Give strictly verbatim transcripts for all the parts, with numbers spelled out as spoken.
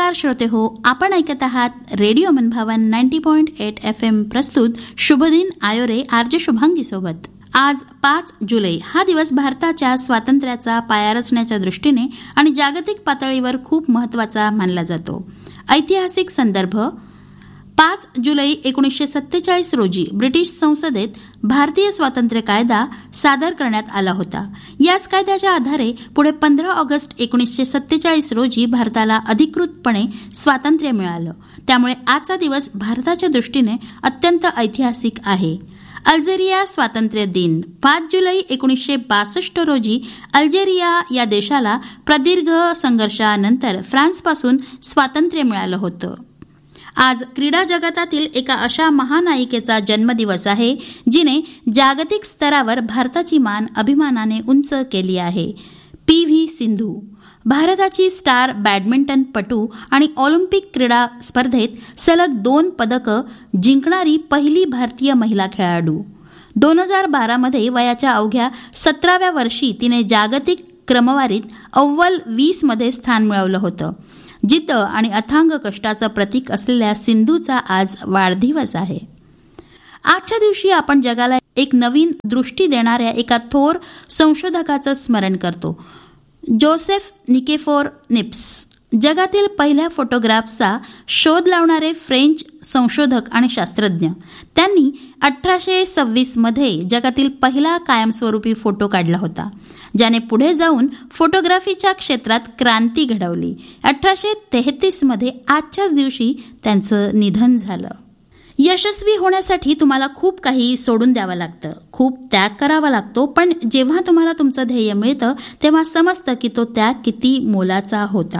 नमस्कार श्रोते हो, आपण ऐकत आहात रेडिओ मनभावन ninety point eight F M प्रस्तुत शुभदिन आयोरे आरजे शुभांगी सोबत. आज पाच जुलै हा दिवस भारताच्या स्वातंत्र्याचा पाया रचण्याच्या दृष्टीने आणि जागतिक पातळीवर खूप महत्त्वाचा मानला जातो. ऐतिहासिक संदर्भ: पाच जुलै एकोणीसशे सत्तेचाळीस रोजी ब्रिटिश संसदेत भारतीय स्वातंत्र्य कायदा सादर करण्यात आला होता. याच कायद्याच्या आधारे पुढे पंधरा ऑगस्ट एकोणीसशे सत्तेचाळीस रोजी भारताला अधिकृतपणे स्वातंत्र्य मिळालं. त्यामुळे आजचा दिवस भारताच्या दृष्टीने अत्यंत ऐतिहासिक आहे. अल्जेरिया स्वातंत्र्य दिन: पाच जुलै एकोणीसशे बासष्ट रोजी अल्जेरिया या देशाला प्रदीर्घ संघर्षानंतर फ्रान्सपासून स्वातंत्र्य मिळालं होतं. आज क्रीडा जगतातील एका अशा महानायिकेचा जन्मदिवस आहे जिने जागतिक स्तरावर भारताची मान अभिमानाने उंच केली आहे. पी व्ही सिंधू भारताची स्टार बॅडमिंटनपटू आणि ऑलिम्पिक क्रीडा स्पर्धेत सलग दोन पदकं जिंकणारी पहिली भारतीय महिला खेळाडू. दोन हजार बारामध्ये वयाच्या अवघ्या सतराव्या वर्षी तिने जागतिक क्रमवारीत अव्वल वीस मध्ये स्थान मिळवलं होतं. जिद्द आणि अथांग कष्टाचं प्रतीक असलेल्या सिंधूचा आज वाढदिवस आहे. आजच्या दिवशी आपण जगाला एक नवीन दृष्टी देणाऱ्या एका थोर संशोधकाचं स्मरण करतो, जोसेफ निकेफोर निप्स. जगातील पहिल्या फोटोग्राफचा शोध लावणारे फ्रेंच संशोधक आणि शास्त्रज्ञ. त्यांनी अठराशे सव्वीस मध्ये जगातील पहिला कायमस्वरूपी फोटो काढला होता, ज्याने पुढे जाऊन फोटोग्राफीच्या क्षेत्रात क्रांती घडवली. अठराशे तेहतीस मध्ये आजच्याच दिवशी त्यांचं निधन झालं. यशस्वी होण्यासाठी तुम्हाला खूप काही सोडून द्यावं लागतं, खूप त्याग करावा लागतो, पण जेव्हा तुम्हाला तुमचं ध्येय मिळतं तेव्हा समजतं की तो त्याग किती मोलाचा होता.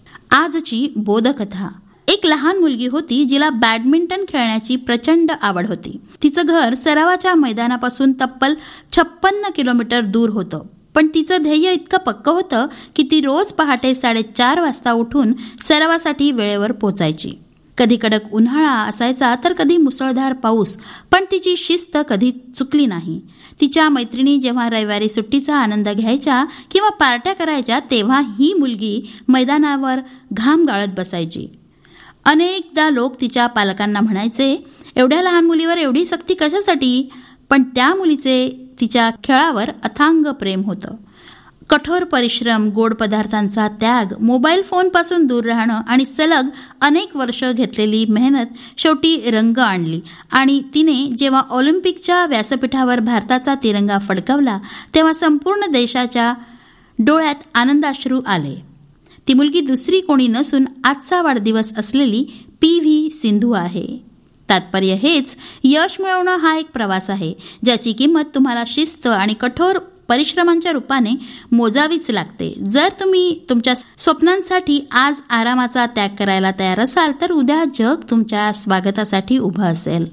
आजची बोधकथा: एक लहान मुलगी होती जिला बॅडमिंटन खेळण्याची प्रचंड आवड होती. तिचं घर सरावाच्या मैदानापासून तब्बल छप्पन्न किलोमीटर दूर होतं, पण तिचं ध्येय इतकं पक्क होतं की ती रोज पहाटे साडेचार वाजता उठून सरावासाठी वेळेवर पोचायची. कधी कडक उन्हाळा असायचा तर कधी मुसळधार पाऊस, पण तिची शिस्त कधी चुकली नाही. तिच्या मैत्रिणी जेव्हा रविवारी सुट्टीचा आनंद घ्यायच्या किंवा पार्ट्या करायच्या तेव्हा ही मुलगी मैदानावर घाम गाळत बसायची. अनेकदा लोक तिच्या पालकांना म्हणायचे, एवढ्या लहान मुलीवर एवढी सक्ती कशासाठी? पण त्या मुलीचे तिच्या खेळावर अथांग प्रेम होतं. कठोर परिश्रम, गोड पदार्थांचा त्याग, मोबाईल फोनपासून दूर राहणं आणि सलग अनेक वर्ष घेतलेली मेहनत शेवटी रंग आणली आणि तिने जेव्हा ऑलिम्पिकच्या व्यासपीठावर भारताचा तिरंगा फडकवला तेव्हा संपूर्ण देशाच्या डोळ्यात आनंदाश्रू आले. ती मुलगी दुसरी कोणी नसून आजचा वाढदिवस असलेली पी व्ही सिंधू आहे. तात्पर्य हेच, यश मिळवणं हा एक प्रवास आहे ज्याची किंमत तुम्हाला शिस्त आणि कठोर परिश्रमांच्या रूपाने मोजावीच लागते. जर तुम्ही तुमच्या स्वप्नांसाठी आज आरामाचा त्याग करायला तयार असाल तर उद्या जग तुमच्या स्वागतासाठी उभं असेल.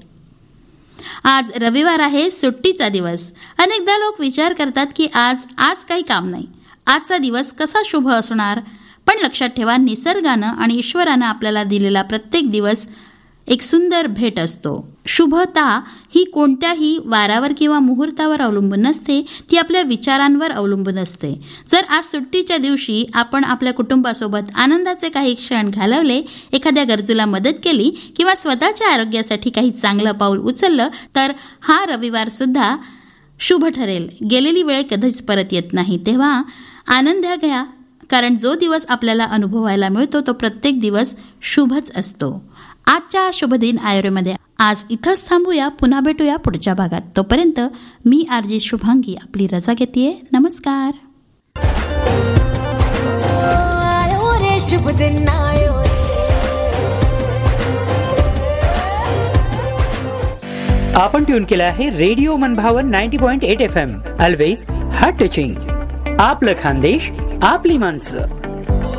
आज रविवार आहे, सुट्टीचा दिवस. अनेकदा लोक विचार करतात की आज आज काही काम नाही, आजचा दिवस कसा शुभ असणार. पण लक्षात ठेवा, निसर्गानं आणि ईश्वरानं आपल्याला दिलेला प्रत्येक दिवस एक सुंदर भेट असतो. शुभता ही कोणत्याही वारावर किंवा मुहूर्तावर अवलंबून नसते, ती आपल्या विचारांवर अवलंबून असते. जर आज सुट्टीच्या दिवशी आपण आपल्या कुटुंबासोबत आनंदाचे काही क्षण घालवले, एखाद्या गरजूला मदत केली किंवा स्वतःच्या आरोग्यासाठी काही चांगलं पाऊल उचललं तर हा रविवार सुद्धा शुभ ठरेल. गेलेली वेळ कधीच परत येत नाही, तेव्हा आनंद घ्या, कारण जो दिवस आपल्याला अनुभवायला मिळतो तो प्रत्येक दिवस शुभच असतो. आजच्या शुभदिन आयोरेमध्ये आज इथंच थांबूया. पुन्हा भेटूया पुढच्या भागात. तोपर्यंत मी आरजे शुभांगी आपली रजा घेतेय. नमस्कार. आपण ट्यून केलं आहे रेडिओ मनभावन ninety point eight F M. Always heart touching. आपलं खानदेश, आपली माणसं.